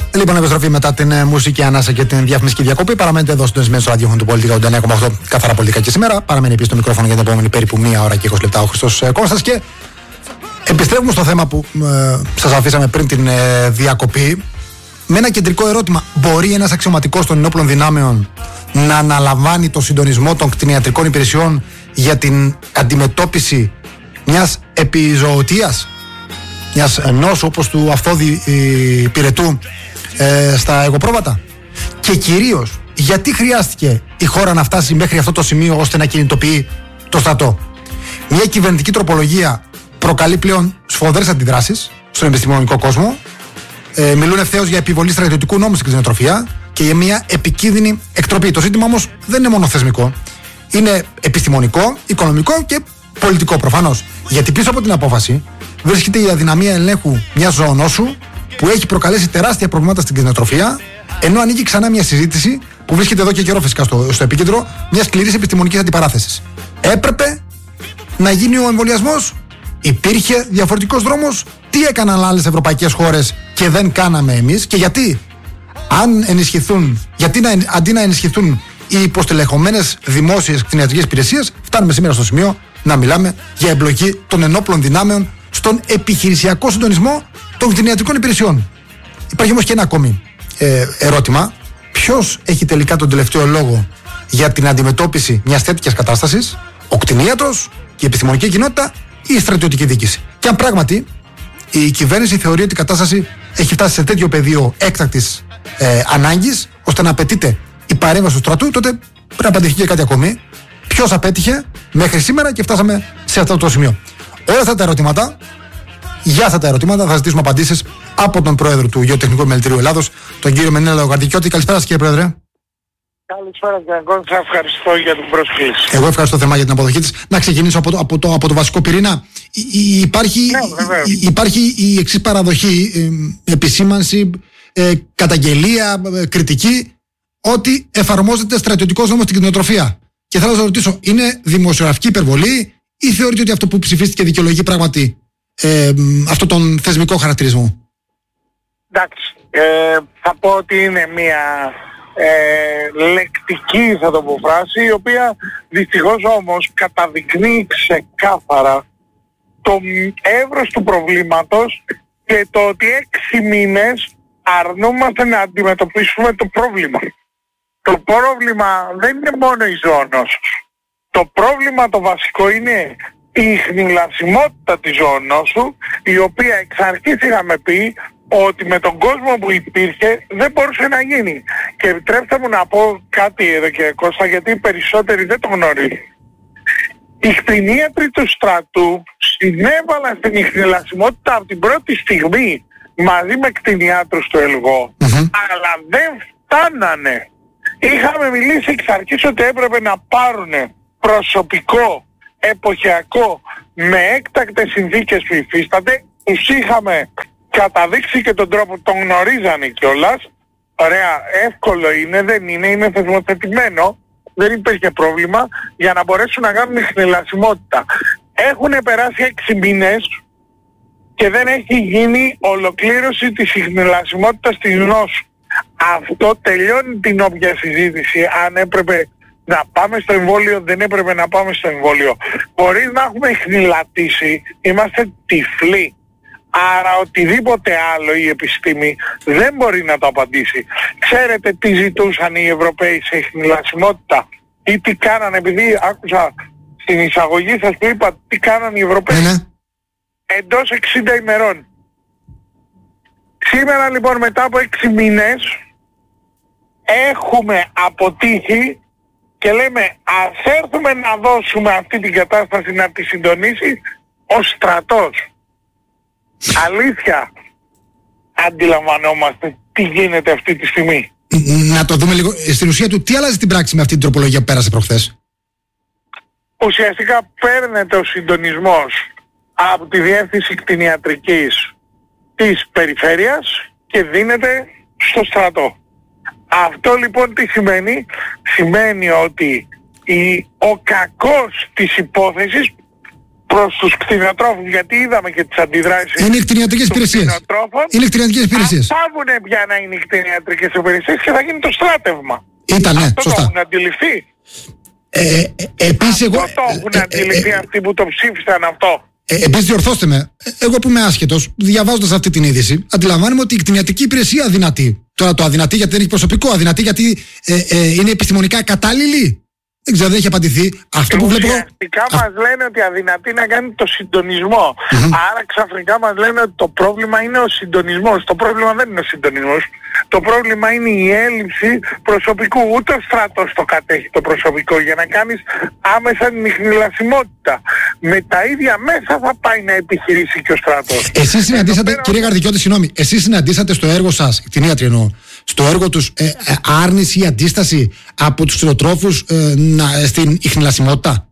Λοιπόν, επιστροφή μετά την μουσική ανάσα και την διαφημιστική διακοπή. Παραμένετε εδώ στο εσμένος ραδιόφωνο του Πολιτικά 89,8. Καθαρά πολιτικά και σήμερα. Παραμένει επίσης το μικρόφωνο για την επόμενη περίπου 1 ώρα και 20 λεπτά ο Χριστός Κώστας. Και επιστρέφουμε στο θέμα που σας αφήσαμε πριν την διακοπή. Με ένα κεντρικό ερώτημα. Μπορεί ένας αξιωματικός των ενόπλων δυνάμεων να αναλαμβάνει το συντονισμό των κτηνιατρικών υπηρεσιών για την αντιμετώπιση μιας επιζωοτίας, μιας νόσου όπως του Αυθόδη πυρετού στα εγωπρόβατα? Και κυρίως, γιατί χρειάστηκε η χώρα να φτάσει μέχρι αυτό το σημείο ώστε να κινητοποιεί το στρατό? Μια κυβερνητική τροπολογία προκαλεί πλέον σφοδρές αντιδράσεις στον επιστημονικό κόσμο. Μιλούν ευθέως για επιβολή στρατιωτικού νόμου στην κτηνοτροφία και για μια επικίνδυνη εκτροπή. Το ζήτημα όμως δεν είναι μόνο θεσμικό. Είναι επιστημονικό, οικονομικό και πολιτικό προφανώς. Γιατί πίσω από την απόφαση βρίσκεται η αδυναμία ελέγχου μιας ζωονόσου που έχει προκαλέσει τεράστια προβλήματα στην κτηνοτροφία, ενώ ανοίγει ξανά μια συζήτηση που βρίσκεται εδώ και καιρό φυσικά στο επίκεντρο μιας σκληρής επιστημονικής αντιπαράθεσης. Έπρεπε να γίνει ο εμβολιασμός? Υπήρχε διαφορετικός δρόμος? Τι έκαναν άλλες ευρωπαϊκές χώρες και δεν κάναμε εμείς? Και γιατί? Αντί να ενισχυθούν οι υποστελεχωμένες δημόσιες κτηνιατρικές υπηρεσίες, φτάνουμε σήμερα στο σημείο να μιλάμε για εμπλοκή των ενόπλων δυνάμεων στον επιχειρησιακό συντονισμό των κτηνιατρικών υπηρεσιών. Υπάρχει όμως και ένα ακόμη ερώτημα. Ποιος έχει τελικά τον τελευταίο λόγο για την αντιμετώπιση μιας τέτοιας κατάστασης? Ο κτηνίατρος, η επιστημονική κοινότητα ή η στρατιωτική διοίκηση? Και αν πράγματι η κυβέρνηση θεωρεί ότι η κατάσταση έχει φτάσει σε τέτοιο πεδίο έκτακτης ανάγκης ώστε να απαιτείται η παρέμβαση του στρατού, τότε πρέπει να απαντηθεί και κάτι ακόμη. Ποιος απέτυχε μέχρι σήμερα και φτάσαμε σε αυτό το σημείο? Όλα αυτά τα ερωτήματα, θα ζητήσουμε απαντήσεις από τον πρόεδρο του Γεωτεχνικού Επιμελητηρίου Ελλάδος, τον κύριο Μενέλα Λογαρδικιώτη. Καλησπέρα σας, κύριε πρόεδρε. Καλησπέρα κύριε Κώστα, ευχαριστώ για την πρόσκληση. Εγώ ευχαριστώ θερμά για την αποδοχή της. Να ξεκινήσω από το βασικό πυρήνα. Υπάρχει η εξής παραδοχή, επισήμανση, καταγγελία, κριτική ότι εφαρμόζεται στρατιωτικός νόμος στην κτηνοτροφία. Και θέλω να σας ρωτήσω, είναι δημοσιογραφική υπερβολή ή θεωρείτε ότι αυτό που ψηφίστηκε δικαιολογεί πράγματι αυτό τον θεσμικό χαρακτηρισμό? Εντάξει, θα πω ότι είναι μια λεκτική, θα το πω, φράση, η οποία δυστυχώς όμως καταδεικνύει ξεκάθαρα το εύρος του προβλήματος και το ότι 6 μήνες αρνούμαστε να αντιμετωπίσουμε το πρόβλημα. Το πρόβλημα δεν είναι μόνο η ζωονόσος. Το πρόβλημα το βασικό είναι η χνηλασιμότητα της ζωονόσου, η οποία εξ αρχής είχαμε πει ότι με τον κόσμο που υπήρχε δεν μπορούσε να γίνει. Και επιτρέψτε μου να πω κάτι εδώ και Κώστα, γιατί οι περισσότεροι δεν το γνωρίζουν. Οι κτηνίατροι του στρατού συνέβαλαν στην ιχνηλασιμότητα από την πρώτη στιγμή μαζί με κτηνιάτρους του ΕΛΓΟ, αλλά δεν φτάνανε. Είχαμε μιλήσει εξ αρχής ότι έπρεπε να πάρουν προσωπικό, εποχιακό, με έκτακτες συνθήκες που υφίστανται. Τους είχαμε καταδείξει και τον τρόπο, τον γνωρίζανε κιόλας. Ωραία, εύκολο είναι, δεν είναι θεσμοθετημένο, δεν υπήρχε πρόβλημα για να μπορέσουν να κάνουν ιχνηλασιμότητα. Έχουν περάσει 6 μήνες και δεν έχει γίνει ολοκλήρωση της ιχνηλασιμότητας της νόσου. Αυτό τελειώνει την όποια συζήτηση αν έπρεπε να πάμε στο εμβόλιο, δεν έπρεπε να πάμε στο εμβόλιο. Χωρίς να έχουμε ιχνηλατήσει, είμαστε τυφλοί. Άρα οτιδήποτε άλλο η επιστήμη δεν μπορεί να το απαντήσει. Ξέρετε τι ζητούσαν οι Ευρωπαίοι σε ιχνηλασιμότητα ή τι κάνανε? Επειδή άκουσα στην εισαγωγή σας που είπα τι κάναν οι Ευρωπαίοι. Εντός 60 ημερών. Σήμερα λοιπόν μετά από 6 μήνες έχουμε αποτύχει και λέμε ας έρθουμε να δώσουμε αυτή την κατάσταση να τη συντονίσει ο στρατός. Αλήθεια, αντιλαμβανόμαστε τι γίνεται αυτή τη στιγμή. Να το δούμε λίγο. Στην ουσία του, τι αλλάζει την πράξη με αυτή την τροπολογία που πέρασε προχθές? Ουσιαστικά παίρνεται ο συντονισμός από τη διεύθυνση κτηνιατρικής της περιφέρειας και δίνεται στο στρατό. Αυτό λοιπόν τι σημαίνει? Σημαίνει ότι ο κακός της υπόθεσης προς τους κτηνοτρόφους, γιατί είδαμε και τις αντιδράσεις. Είναι οι κτηνιατρικές υπηρεσίες. Είναι οι κτηνιατρικές υπηρεσίες. Θα βγουν πια να είναι οι κτηνιατρικές υπηρεσίες και θα γίνει το στράτευμα. Ήτανε, αυτό σωστά. Το έχουν αντιληφθεί. Επίσης αυτό το έχουν αντιληφθεί αυτοί που το ψήφισαν αυτό. Επίσης διορθώστε με, εγώ που είμαι άσχετος, διαβάζοντας αυτή την είδηση, αντιλαμβάνομαι ότι η κτηνιατρική υπηρεσία αδυνατεί. Τώρα το αδυνατεί γιατί δεν έχει προσωπικό, αδυνατεί γιατί είναι επιστημονικά κατάλληλη. Δεν ξέρω, δεν έχει απαντηθεί. Αυτό που βλέπω. Ουσιαστικά μας λένε ότι αδυνατεί να κάνει το συντονισμό. Άρα ξαφνικά μας λένε ότι το πρόβλημα είναι ο συντονισμός. Το πρόβλημα δεν είναι ο συντονισμός. Το πρόβλημα είναι η έλλειψη προσωπικού. Ούτε ο στρατός το κατέχει το προσωπικό για να κάνεις άμεσα την ιχνηλασιμότητα. Με τα ίδια μέσα θα πάει να επιχειρήσει και ο στρατός. Εσείς συναντήσατε, κύριε Γαρδικιώτη, συγγνώμη, εσείς συναντήσατε στο έργο σας, κτηνίατροι εννοώ, στο έργο τους άρνηση ή αντίσταση από τους κτηνοτρόφους στην ιχνηλασιμότητα?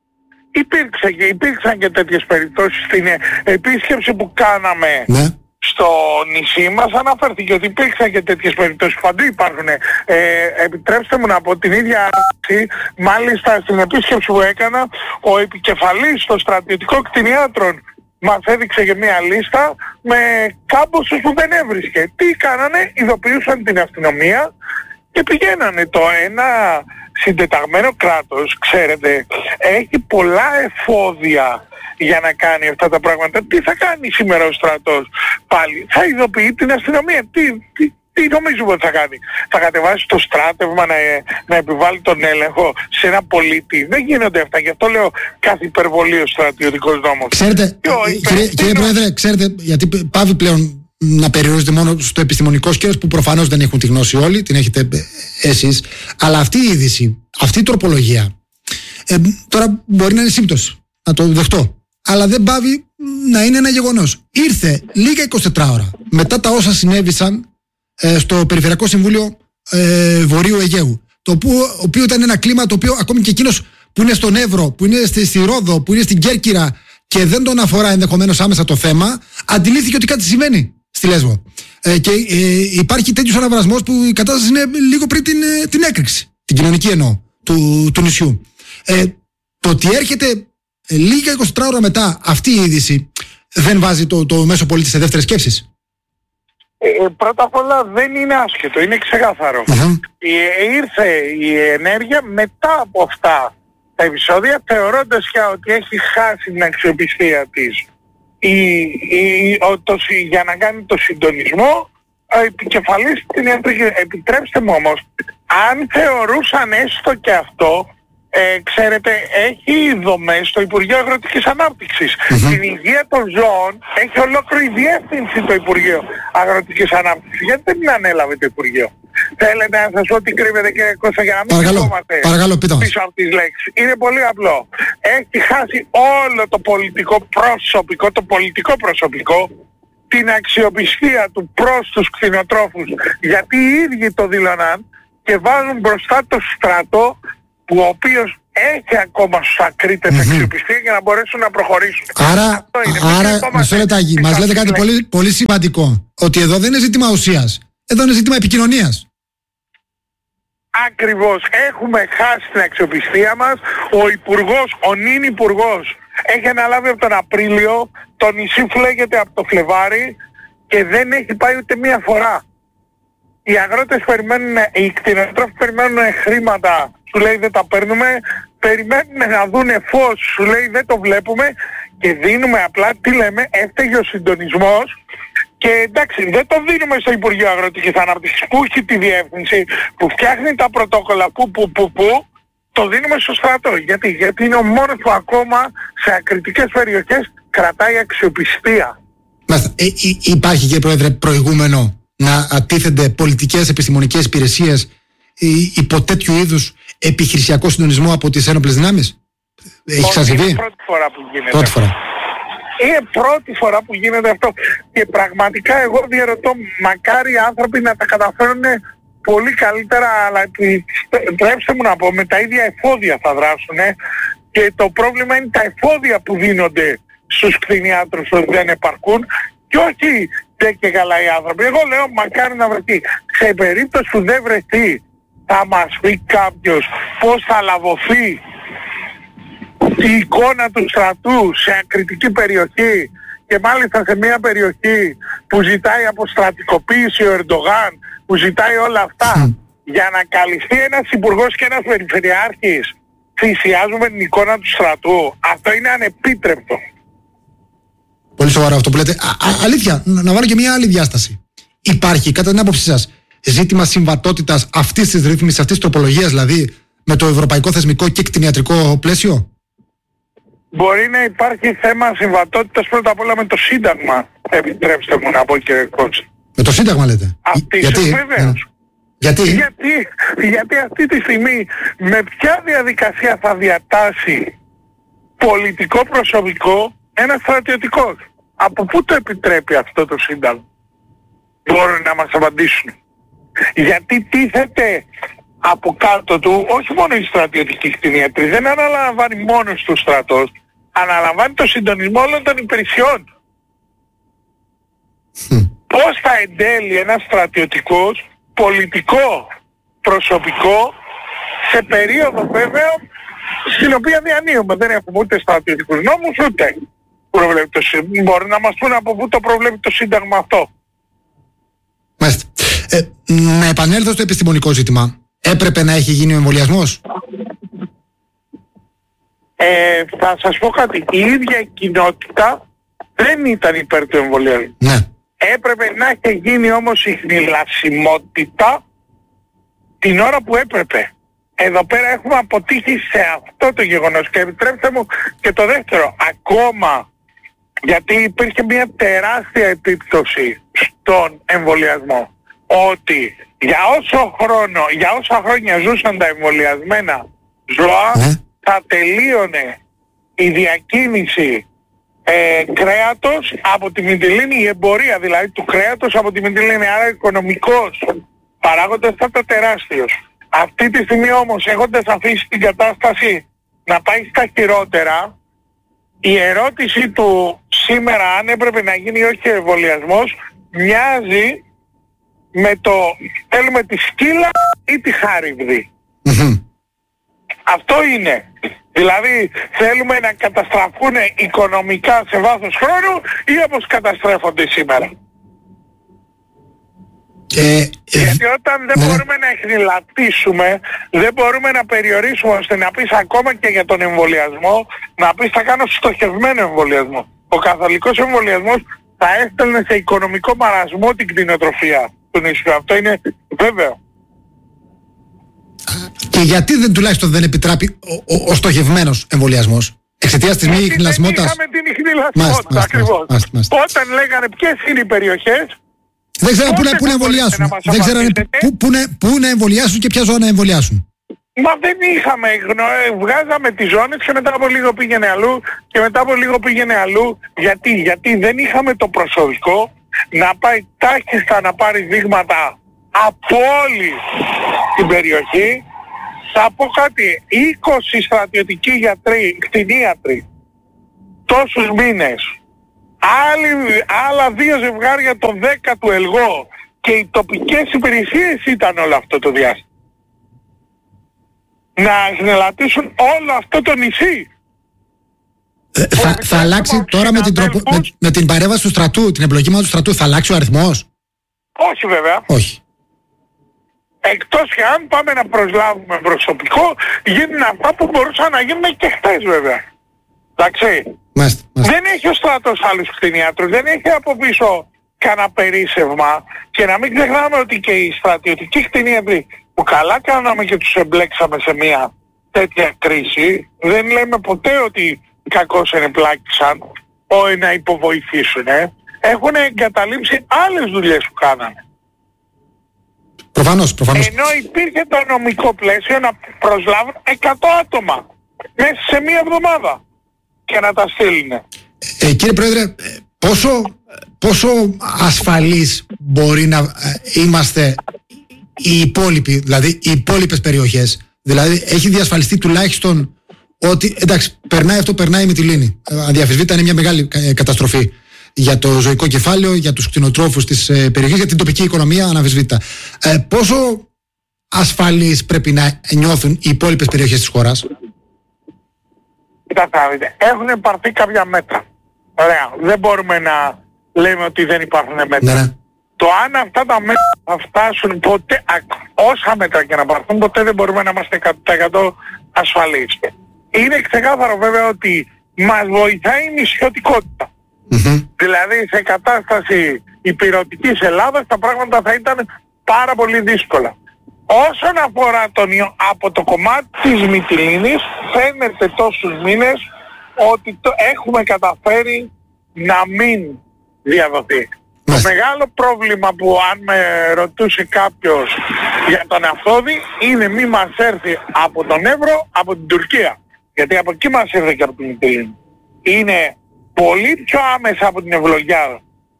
Υπήρξαν και τέτοιες περιπτώσεις στην επίσκεψη που κάναμε. Ναι. Στο νησί μας αναφέρθηκε ότι υπήρξαν και τέτοιες περιπτώσεις. Παντού υπάρχουν. Επιτρέψτε μου να πω την ίδια άρνηση. Μάλιστα στην επίσκεψη που έκανα, ο επικεφαλής των στρατιωτικών κτηνιάτρων μας έδειξε και μια λίστα με κάμποσους που δεν έβρισκε. Τι κάνανε? Ειδοποιούσαν την αστυνομία και πηγαίνανε. Το ένα συντεταγμένο κράτος, ξέρετε, έχει πολλά εφόδια για να κάνει αυτά τα πράγματα. Τι θα κάνει σήμερα ο στρατός? Πάλι θα ειδοποιεί την αστυνομία. Τι νομίζουμε ότι θα κάνει? Θα κατεβάσει το στράτευμα να επιβάλλει τον έλεγχο σε ένα πολίτη? Δεν γίνονται αυτά. Γι' αυτό λέω κάθε υπερβολή ο στρατιωτικός νόμος. Ξέρετε, κύριε Πρόεδρε, ξέρετε, γιατί πάβει πλέον να περιορίζεται μόνο στο επιστημονικό σκέλος, που προφανώς δεν έχουν τη γνώση όλοι, την έχετε εσείς, αλλά αυτή η είδηση, αυτή η τροπολογία, τώρα μπορεί να είναι σύμπτωση, να το δεχτώ, αλλά δεν πάβει να είναι ένα γεγονός. Ήρθε λίγα 24 ώρα μετά τα όσα συνέβησαν στο Περιφερειακό Συμβούλιο Βορείου Αιγαίου, το οποίο ήταν ένα κλίμα το οποίο ακόμη και εκείνος που είναι στον Εύρο, που είναι στη Ρόδο, που είναι στην Κέρκυρα και δεν τον αφορά ενδεχομένως άμεσα το θέμα, αντιλήφθηκε ότι κάτι συμβαίνει στη Λέσβο. Και υπάρχει τέτοιος αναβρασμός που η κατάσταση είναι λίγο πριν την έκρηξη, την κοινωνική εννοώ, του νησιού. Το ότι έρχεται λίγα 24 ώρα μετά αυτή η είδηση δεν βάζει το μέσο πολίτη σε δεύτερες σκέψεις? Πρώτα απ' όλα δεν είναι άσχετο, είναι ξεκάθαρο. Ήρθε η ενέργεια μετά από αυτά τα επεισόδια, θεωρώντας πια ότι έχει χάσει την αξιοπιστία της. Για να κάνει το συντονισμό, επικεφαλής την ιατρική. Επιτρέψτε μου όμως, αν θεωρούσαν έστω και αυτό, ξέρετε, έχει δομές στο Υπουργείο Αγροτικής Ανάπτυξης. Την υγεία των ζώων έχει ολόκληρη διεύθυνση το Υπουργείο Αγροτικής Ανάπτυξης. Γιατί δεν την ανέλαβε το Υπουργείο? Θέλετε να σας πω τι κρύβεται, κύριε Κώστα, για να μην κρυβόμαστε πίσω από τις λέξεις? Είναι πολύ απλό. Έχει χάσει όλο το πολιτικό προσωπικό την αξιοπιστία του προς τους κτηνοτρόφους, γιατί οι ίδιοι το δήλωναν και βάζουν μπροστά το στρατό, που ο οποίος έχει ακόμα στους ακρίτες αξιοπιστία για να μπορέσουν να προχωρήσουν. Άρα μισό λεπτάκι, μας λέτε κάτι πολύ, πολύ σημαντικό, ότι εδώ δεν είναι ζήτημα ουσίας, εδώ είναι ζήτημα επικοινωνίας. Ακριβώς, έχουμε χάσει την αξιοπιστία μας. Ο υπουργός, ο νυν υπουργός, έχει αναλάβει από τον Απρίλιο, το νησί φλέγεται από το Φλεβάρι και δεν έχει πάει ούτε μία φορά. Οι αγρότες περιμένουν, οι κτηνοτρόφοι περιμένουν χρήματα, σου λέει δεν τα παίρνουμε, περιμένουν να δούνε φως, σου λέει δεν το βλέπουμε, και δίνουμε απλά, τι λέμε, έφταιγε ο συντονισμός. Και εντάξει, δεν το δίνουμε στο Υπουργείο Αγροτικής Ανάπτυξης που έχει τη διεύθυνση, που φτιάχνει τα πρωτόκολλα, που, το δίνουμε στο στρατό. Γιατί είναι ο μόνος που ακόμα σε ακριτικές περιοχές κρατάει αξιοπιστία. Υπάρχει, κύριε Πρόεδρε, προηγούμενο να ατίθενται πολιτικές επιστημονικές υπηρεσίες υπό τέτοιου είδους επιχειρησιακό συντονισμό από τις ένοπλες δυνάμεις? Έχει ξανασυμβεί? Είναι πρώτη φορά που γίνεται. Είναι πρώτη φορά που γίνεται αυτό. Και πραγματικά εγώ διαρωτώ, μακάρι οι άνθρωποι να τα καταφέρουν πολύ καλύτερα, αλλά επιτρέψτε μου να πω, με τα ίδια εφόδια θα δράσουν. Και το πρόβλημα είναι τα εφόδια που δίνονται στους κτηνιάτρους ότι δεν επαρκούν, και όχι δεν και καλά οι άνθρωποι. Εγώ λέω μακάρι να βρεθεί. Σε περίπτωση που δεν βρεθεί, θα μας πει κάποιος πώς θα λαβωθεί η εικόνα του στρατού σε ακριτική περιοχή και μάλιστα σε μια περιοχή που ζητάει αποστρατικοποίηση ο Ερντογάν, που ζητάει όλα αυτά, για να καλυφθεί ένας υπουργός και ένας περιφερειάρχης, θυσιάζουμε την εικόνα του στρατού. Αυτό είναι ανεπίτρεπτο. Πολύ σοβαρό αυτό που λέτε. Αλήθεια, να βάλω και μια άλλη διάσταση. Υπάρχει, κατά την άποψή σας, ζήτημα συμβατότητας αυτής της ρύθμισης, αυτής της τροπολογίας, δηλαδή με το ευρωπαϊκό θεσμικό και κτηνιατρικό πλαίσιο? Μπορεί να υπάρχει θέμα συμβατότητας πρώτα απ' όλα με το Σύνταγμα. Επιτρέψτε μου να πω, κύριε Κότσι. Με το Σύνταγμα λέτε? Γιατί? Βεβαίως. Γιατί αυτή τη στιγμή με ποια διαδικασία θα διατάσει πολιτικό προσωπικό ένας στρατιωτικός? Από πού το επιτρέπει αυτό το Σύνταγμα? Μπορούν να μας απαντήσουν. Γιατί τίθεται από κάτω του όχι μόνο η στρατιωτική κτηνίατρη, δεν αναλαμβάνει μόνος του στρατός, αναλαμβάνει το συντονισμό όλων των υπηρεσιών. Πώς θα εντέλει ένας στρατιωτικός πολιτικό προσωπικό σε περίοδο βέβαια στην οποία διανύουμε? Δεν έχουμε ούτε στρατιωτικούς νόμους ούτε προβλέπει το Σύνταγμα. Μπορεί να μας πούνε από πού το προβλέπει το Σύνταγμα αυτό? Μάλιστα. Να επανέλθω στο επιστημονικό ζήτημα. Έπρεπε να έχει γίνει ο εμβολιασμός? Θα σας πω κάτι. Η ίδια η κοινότητα δεν ήταν υπέρ του εμβολιασμού. Ναι. Έπρεπε να έχει γίνει όμως η χνηλασιμότητα την ώρα που έπρεπε. Εδώ πέρα έχουμε αποτύχει σε αυτό το γεγονός. Και επιτρέψτε μου και το δεύτερο. Ακόμα, γιατί υπήρχε μια τεράστια επίπτωση στον εμβολιασμό. Ότι για όσα χρόνια ζούσαν τα εμβολιασμένα ζώα, θα τελείωνε η διακίνηση κρέατος από τη Μυτιλήνη, η εμπορία δηλαδή του κρέατος από τη Μυτιλήνη. Άρα οικονομικός παράγοντας θα ήταν τεράστιος. Αυτή τη στιγμή όμως, έχοντας αφήσει την κατάσταση να πάει στα χειρότερα, η ερώτηση του σήμερα αν έπρεπε να γίνει ή όχι ο εμβολιασμός μοιάζει με το θέλουμε τη σκύλα ή τη χάρυβδη. Αυτό είναι. Δηλαδή θέλουμε να καταστραφούν οικονομικά σε βάθος χρόνου ή όπως καταστρέφονται σήμερα? Γιατί όταν δεν μπορούμε να εχνηλατήσουμε, δεν μπορούμε να περιορίσουμε, ώστε να πεις ακόμα και για τον εμβολιασμό, να πεις θα κάνω στοχευμένο εμβολιασμό. Ο καθολικός εμβολιασμός θα έστελνε σε οικονομικό μαρασμό την κτηνοτροφία του νησιού. Αυτό είναι βέβαιο. Και γιατί τουλάχιστον δεν επιτράπει ο στοχευμένος εμβολιασμός? Εξαιτίας της μη ιχνηλασιμότητας? Είχαμε την ιχνηλασιμότητα ακριβώς. Όταν λέγανε ποιες είναι οι περιοχές, δεν ξέραν πού να εμβολιάσουν. Δεν ξέραν πού να εμβολιάσουν και ποια ζώα να εμβολιάσουν. Μα δεν είχαμε, βγάζαμε τις ζώνες και μετά από λίγο πήγαινε αλλού και μετά από λίγο πήγαινε αλλού. Γιατί δεν είχαμε το προσωπικό να πάει τάχιστα να πάρει δείγματα από όλη την περιοχή. Θα πω κάτι, 20 στρατιωτικοί γιατροί, κτηνίατροι, τόσους μήνες, άλλα 2 ζευγάρια το 10 του Ελγό και οι τοπικές υπηρεσίες ήταν όλο αυτό το διάστημα. Να εχνηλατήσουν όλο αυτό το νησί. Θα αλλάξει τώρα με την παρέμβαση του στρατού, την εμπλοκή του στρατού, θα αλλάξει ο αριθμός? Όχι βέβαια. Όχι. Εκτός και αν πάμε να προσλάβουμε προσωπικό, γίνουν αυτά που μπορούσαν να γίνουν και χθες βέβαια. Εντάξει. Μάλιστα. Δεν έχει ο στρατός άλλους κτηνιάτρους, δεν έχει από πίσω κανένα περίσσευμα. Και να μην ξεχνάμε ότι και οι στρατιωτικοί κτηνίατροι που καλά κάναμε και τους εμπλέξαμε σε μια τέτοια κρίση, δεν λέμε ποτέ ότι κακώς ενεπλάκησαν να υποβοηθήσουν. Έχουν εγκαταλείψει άλλες δουλειές που κάνανε. Προφανώς. Ενώ υπήρχε το νομικό πλαίσιο να προσλάβουν 100 άτομα μέσα σε μία εβδομάδα και να τα στείλουν. Κύριε Πρόεδρε, πόσο ασφαλείς μπορεί να είμαστε οι υπόλοιποι, δηλαδή οι υπόλοιπες περιοχές? Δηλαδή έχει διασφαλιστεί τουλάχιστον ότι εντάξει, περνάει η Μυτιλήνη. Αδιαφυσβήτητα είναι μια μεγάλη καταστροφή για το ζωικό κεφάλαιο, για τους κτηνοτρόφους της περιοχής, για την τοπική οικονομία, αναμφισβήτητα. Πόσο ασφαλείς πρέπει να νιώθουν οι υπόλοιπες περιοχές της χώρας? Κοιτάξτε να δείτε, έχουν πάρθει κάποια μέτρα. Ωραία, δεν μπορούμε να λέμε ότι δεν υπάρχουν μέτρα. Ναι. Το αν αυτά τα μέτρα θα φτάσουν ποτέ, όσα μέτρα και να πάρθουν, ποτέ δεν μπορούμε να είμαστε 100% ασφαλείς. Είναι ξεκάθαρο βέβαια ότι μας βοηθάει η νησιωτικότητα. Δηλαδή σε κατάσταση υπηρετικής Ελλάδας τα πράγματα θα ήταν πάρα πολύ δύσκολα. Όσον αφορά τον ιό, από το κομμάτι της Μυτιλήνης φαίνεται τόσους μήνες ότι έχουμε καταφέρει να μην διαδοθεί. Το μεγάλο πρόβλημα που αν με ρωτούσε κάποιος για τον Αυθόδη είναι μη μας έρθει από τον Εύρο, από την Τουρκία. Γιατί από εκεί μας ήρθε και από την Μυτιλήνη. Είναι πολύ πιο άμεσα από την Ευλογιά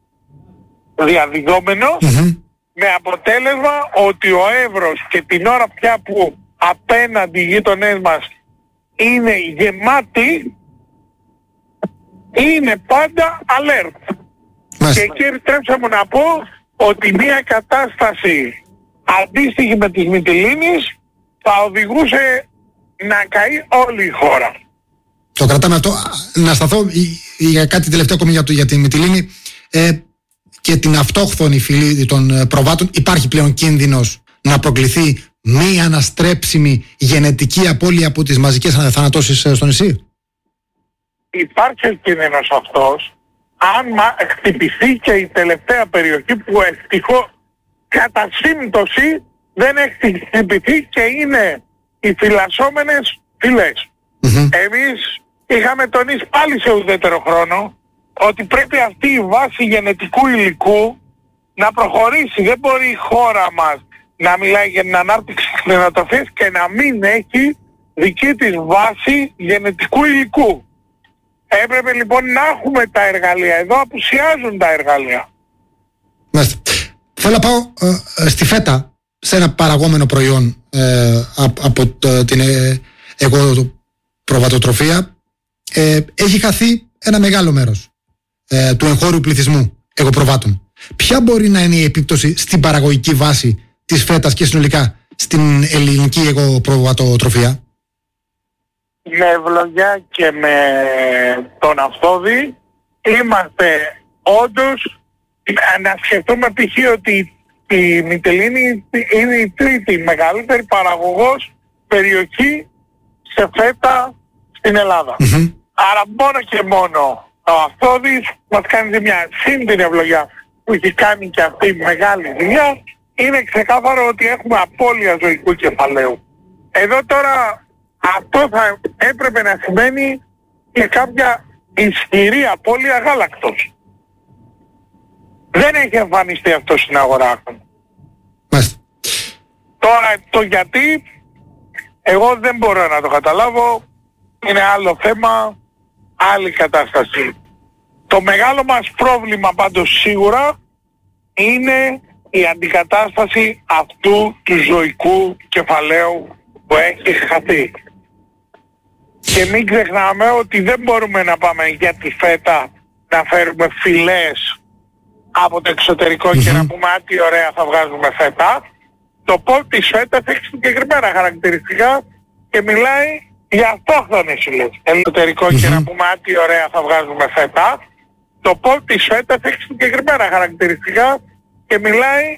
διαδιδόμενος, με αποτέλεσμα ότι ο Εύρος και την ώρα πια που απέναντι οι γείτονές μας είναι γεμάτοι, είναι πάντα alert. Και εκεί επιτρέψτε μου να πω ότι μια κατάσταση αντίστοιχη με της Μυτιλήνης θα οδηγούσε να καεί όλη η χώρα. Το κρατάμε αυτό. Να σταθώ για κάτι τελευταίο ακόμη για τη Μυτιλήνη και την αυτόχθονη φυλή των προβάτων. Υπάρχει πλέον κίνδυνος να προκληθεί μη αναστρέψιμη γενετική απώλεια από τις μαζικές θανατώσεις στο νησί? Υπάρχει ο κίνδυνος αυτός αν χτυπηθεί και η τελευταία περιοχή που ευτυχώς κατά σύμπτωση δεν έχει χτυπηθεί και είναι οι φυλασσόμενες φυλές. Εμείς είχαμε τονίσει πάλι σε ουδέτερο χρόνο ότι πρέπει αυτή η βάση γενετικού υλικού να προχωρήσει. Δεν μπορεί η χώρα μας να μιλάει για την ανάπτυξη της κτηνοτροφίας και να μην έχει δική της βάση γενετικού υλικού. Έπρεπε λοιπόν να έχουμε τα εργαλεία. Εδώ απουσιάζουν τα εργαλεία. Μάλιστα. Θέλω να πάω στη φέτα, σε ένα παραγόμενο προϊόν από την εγωπροβατοτροφία. Έχει χαθεί ένα μεγάλο μέρος του εγχώριου πληθυσμού εγωπροβάτων. Ποια μπορεί να είναι η επίπτωση στην παραγωγική βάση της φέτας και συνολικά στην ελληνική εγωπροβατοτροφία? Με Ευλογιά και με τον Αυθόδη είμαστε όντως, να σκεφτούμε π.χ. ότι η Μυτιλήνη είναι η τρίτη μεγαλύτερη παραγωγός περιοχή σε φέτα στην Ελλάδα. Άρα μόνο και μόνο ο Αυθόδης μας κάνει ζημιά. Συν την Ευλογιά που έχει κάνει και αυτή μεγάλη ζημιά, είναι ξεκάθαρο ότι έχουμε απώλεια ζωικού κεφαλαίου. Εδώ τώρα αυτό θα έπρεπε να σημαίνει και κάποια ισχυρή απώλεια γάλακτος. Δεν έχει εμφανιστεί αυτό στην αγορά. Τώρα το γιατί, εγώ δεν μπορώ να το καταλάβω. Είναι άλλο θέμα, άλλη κατάσταση. Το μεγάλο μας πρόβλημα πάντως σίγουρα είναι η αντικατάσταση αυτού του ζωικού κεφαλαίου που έχει χαθεί. Και μην ξεχνάμε ότι δεν μπορούμε να πάμε για τη φέτα να φέρουμε φυλές από το εξωτερικό και να πούμε «Α, τι ωραία θα βγάζουμε φέτα». Το πόδι της φέτας έχει συγκεκριμένα χαρακτηριστικά και μιλάει για αυτόχθονες φυλές. Εξωτερικό και να πούμε «Α, τι ωραία θα βγάζουμε φέτα». Το πόδι της φέτας έχει συγκεκριμένα χαρακτηριστικά και μιλάει